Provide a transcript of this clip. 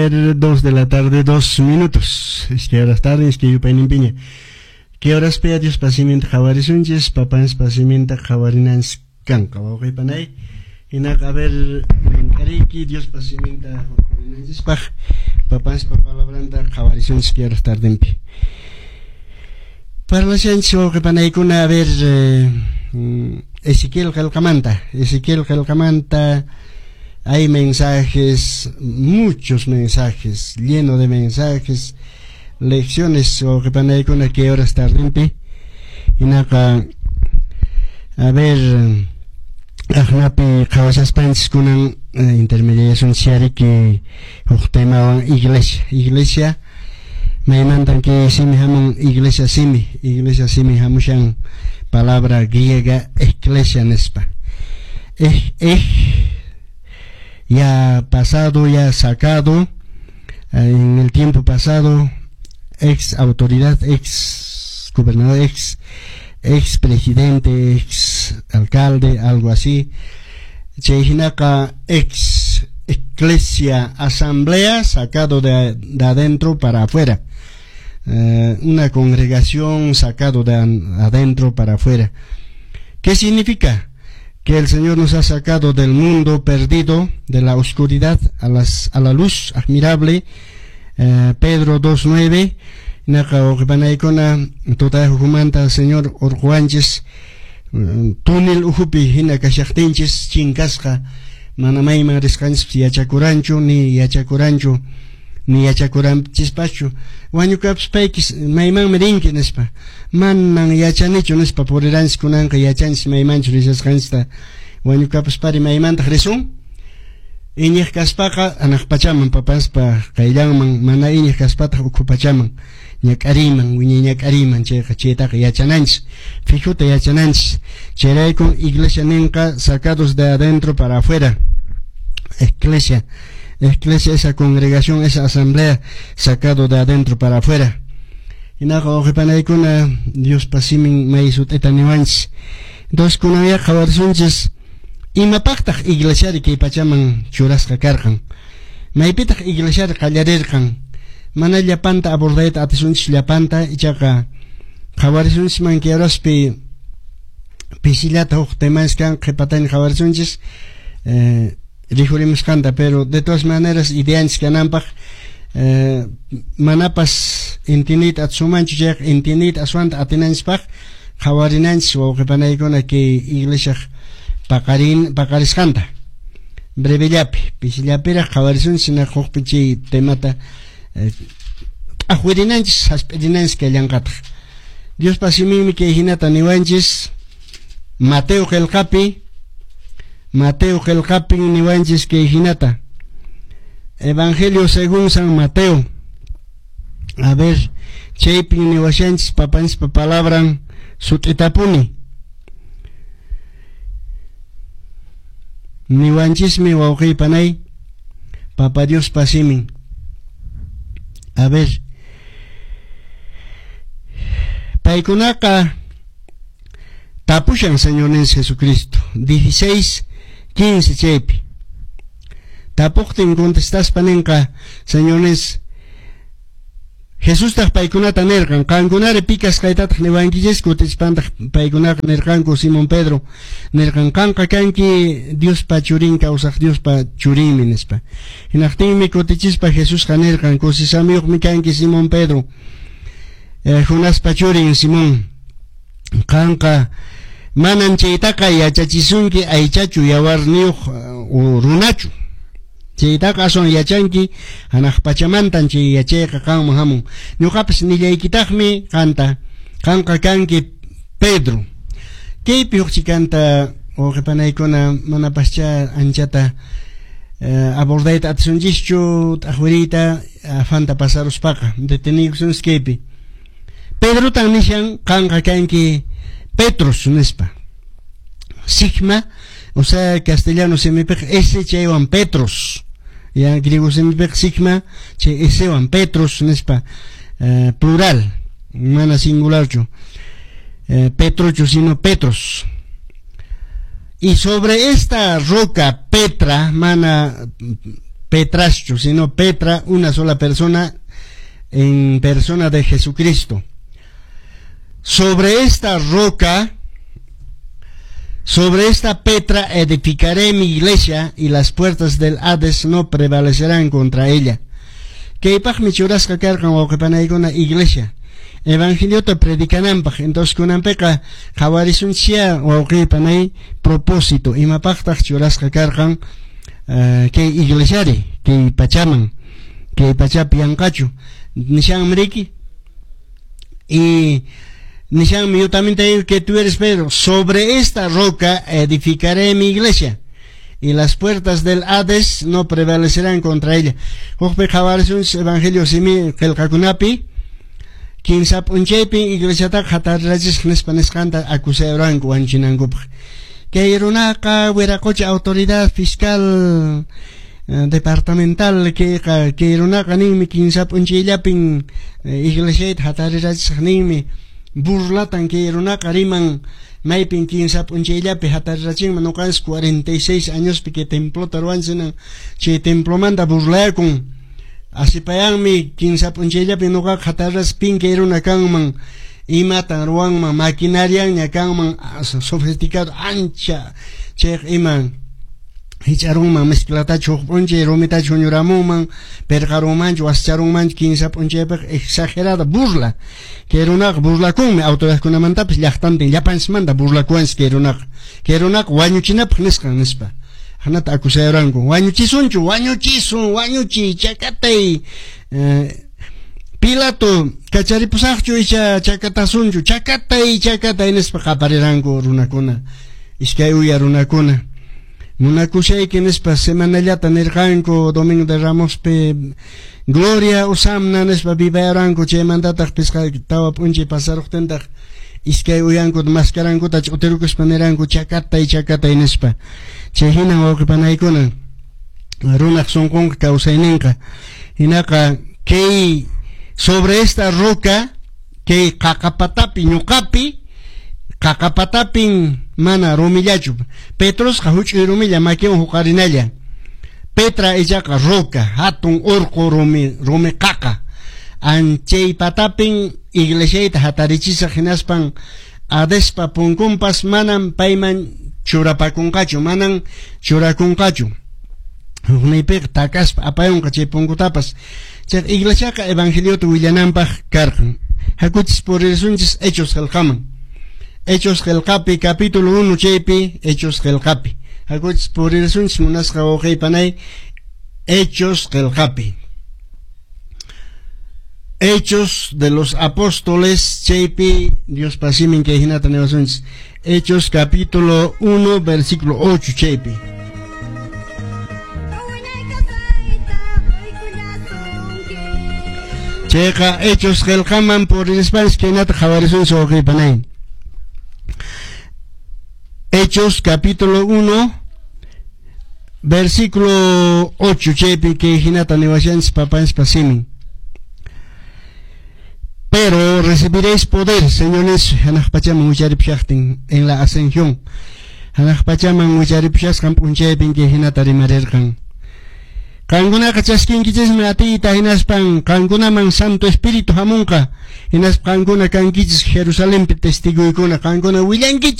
2 de la tarde, 2 minutos. Es que horas tarde, es que yo en piña. ¿Qué horas pea Dios pasimiento javarizunches, papá pasimiento javarinans canca? Vamos a panay. Y nada, a ver, mentariki, Dios pasimiento javarinans paj, papá palabranta javarizunches, que horas tarde en pie. Para la gente, vamos a panay con a ver, Ezequiel Calcamanta. Hay mensajes, muchos mensajes, lleno de mensajes, lecciones o que van a ir con aquí horas tarde. Y nada, a ver, ajnapi kawasas panchis kunan intermediación siari que tema iglesia, me mandan que simi hamun iglesia simi hamushan palabra griega eclesia nespa. Ya pasado, ya sacado, en el tiempo pasado, ex autoridad, ex gobernador, ex presidente, ex alcalde, algo así. Chejinaka, ex eclesia, asamblea, sacado de adentro para afuera. Una congregación sacado de adentro para afuera. ¿Qué significa? Que el Señor nos ha sacado del mundo perdido, de la oscuridad a la luz admirable. Pedro 2:9, naka okipanaikona toda hukumanta Señor orjuanches tunil ujupi hina kashaktinches chinkasqa manamayman risqanchis yachakuranchu ni yachakuranchis wañukaps paykis maymanmi rinki nispa manan yachanichu nispa puriranchis kunanqa yachanchis maymanchu risasqanchista wañukapas pari maymantaq risun iñiq kaspaqa anaq pachaman papaspa qayllanman mana iñiq kaspataq ukhu pachaman ñak'ariman wiñay ñak'ariman chaytaqa yachananchis fijuta yachananchis chayrayku iglesia ninqa sacados de adentro para afuera. Eclesia, esa congregación, esa asamblea, sacado de adentro para afuera. Y nada, ojipanaykuna, Dios pasimin maisut etaniwanchis. Entonces, kunaya jawarsunchis, imapaqtaq iglesiari kay pachaman churasqa karqan. Maypitaq iglesiari qallarirqan. Mana llapanta abordayta atisunchis llapanta, ichaqa jawarsunchis manki araspi pisillata uq temanskan qhipatayni jawarsunchis, rijurimashkanta, pero de todas maneras ideanchis kananpaq manapas intinit atsumanchis chayaq intinit aswanta atinanchispaq qawarinanchis wawqipanaykuna que iglesia paqarisqanta brevellapi pisillapiraq qawarisunchis naquqpi chay temata ajurinanchis hasp'irinanchis kallanqataq. Dios pasimimi que hinata niwanchis Mateo Gelcapin niwanchis que hinata Evangelio según San Mateo. A ver, chaypin niwashanchis papanchis palabran sutitapuni niwanchismi wawqiypanay Papa Dios pasimin. A ver, paykunaqa tapushan Señor Jesucristo 16:15 chaypi tapuqtin contestas paninqa Señor Jesús taq paykunata nirqan qankunari pikas kaytataq niwankichis kutichpantaq paykunaqa nirqanku Simón Pedro nirqan qanqa kanki Diospa churin kawsaq Diospa churinmi nispa hinaqtinmi kutichispa Jesúsqa nirqan kusisamiyuqmi kanki Simón Pedro Jonaspa churin Simón qanqa manan chaytaqa yachachisunki aychachu yawarniyuq runachu chaytaqa ason yachanki hanaq pachamantan chay yachayqa qanman hamun ñuqapas nillaykitaqmi qanqa kanki Pedro kaypi huqchikanta wawqipanaykuna manapascha anchata abordayta atisunchishchu t'aqwiriyta afanta pasaruspaqa detenikusunchis kaypi Pedro tan nishan qanqa kanki Petros nispa sigma o sea castellano semipeq ese chaywan Petros ya griego semipeq sigma chay esewan Petros nispa plural mana singularchu Petrochu sino Petros. Y sobre esta roca Petra mana Petrascho, sino Petra, una sola persona, en persona de Jesucristo. Sobre esta roca, sobre esta Petra edificaré mi iglesia, y las puertas del Hades no prevalecerán contra ella. Que ipaj mi churasca cargan o que panaigona iglesia. Evangelio te predicananpaj, entonces kunanpeka jawarisun sia o que panay propósito. Y mapajtaj churasca cargan que iglesiare, que pachaman, que pachapiancacho. Nishan mriki. Y Nishan, yo también te digo que tú eres Pedro. Sobre esta roca edificaré mi iglesia, y las puertas del Hades no prevalecerán contra ella. Jokpe Javarisun Evangelio Simi Kelkakunapi, Kinsap Unchepi, Iglesia Tak Hatarrajis Nespanescanta, Acuseuran, Guanchinangup. Que Irunaka, Hueracocha, autoridad fiscal departamental, que Irunaka Nimi, Kinsap Unchilapin, Iglesia Hatarrajis Nimi, burlatan que Irunaka Riman. Maipin 15 punchilla pejatarraching manocans 46 años que templo taruansena che templo manda burla con así payang mi 15 punchilla pinoka jatarras pin que era una kangman y matan ruang man maquinaria nya kangman sofisticado ancha che iman hicharung man mezclata chok ponche romita chonyuramu man pergaroman chuascharung man 15 punche exagerada burla que era una burla con me autoridad con amanta pues llantante ya pansmanda burla con que era una wañuchina pneskan nespa hanata acusarango wañuchisunchu wañuchi chakatei Pilato kacharipusakchu icha chakatasunchu chakatei nespa kaparirango runakuna iskay uya runakuna Munakushay que nespa semanallata nerjanko Domingo de Ramos pe Gloria usamna nespa vivaranko che mandatak pesca tawa punchi pasaruktentak iskay uyanko maskaranko tach uterukus paneranko chakatay nespa che hina wawki panaykuna runak sonkon kausaynenka hinaka kay sobre esta roca kay kakapatapi ñukapi kakapatapin mana romillachu Petros kahuchi romilla makiwan hukarinalla Petra ellaka roca hatun orco rome kaka anchay patapin iglesiaita hatarichisa hinaspan adespa punkumpas manan payman churapakunkachu manan churakunkachu hunaypik takaspa apayunka chay punkutapas chay iglesiaka evangeliotu willananpaj karqan hakuchis por resunchis hechos halkaman Hechos Gelcapi, capítulo 1, chepi, Hechos Gelcapi. Hakuchis por resunchis munasqa wawqay panay, Hechos Gelcapi. Hechos de los apóstoles, chepi, Dios pasimin que hinata nevasunchis. Hechos capítulo 1, versículo 8, chepi. Checa Hechos Gelcaman por el espacio que hinata jawarisunchis wawqay panay. Hechos capítulo 1 versículo 8 chepi que hinata nevashans papans pasimin. Pero recibiréis poder, señores, hanakpachaman ucharipshachtin en la ascensión. Hanakpachaman ucharipshachkan punchepin que hinata rimarerkan. Kanguna kachaskin kichis atita hinaspan kanguna man Santo Espíritu hamunka hinas kanguna kankichis Jerusalén testigo ikuna kanguna willan